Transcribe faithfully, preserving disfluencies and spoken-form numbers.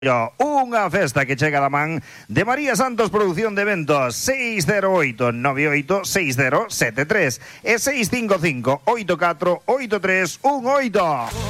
Unha festa que chega da man de María Santos Producción de Eventos. Seis cero oito nove oito seis cero sete tres e seis cinco cinco oito catro oito tres un oito.